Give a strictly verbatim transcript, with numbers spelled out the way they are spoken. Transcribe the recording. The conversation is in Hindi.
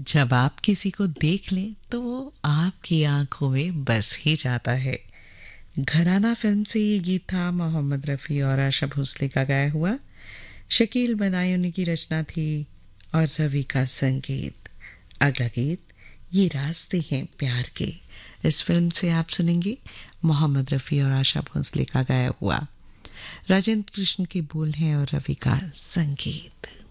जब आप किसी को देख लें तो वो आपकी आंखों में बस ही जाता है। घराना फिल्म से ये गीत था, मोहम्मद रफ़ी और आशा भोसले का गाया हुआ। शकील बदायूनी की रचना थी और रवि का संगीत। अगला गीत ये रास्ते हैं प्यार के, इस फिल्म से आप सुनेंगे मोहम्मद रफ़ी और आशा भोसले का गाया हुआ। राजेंद्र कृष्ण के बोल हैं और रवि का संगीत।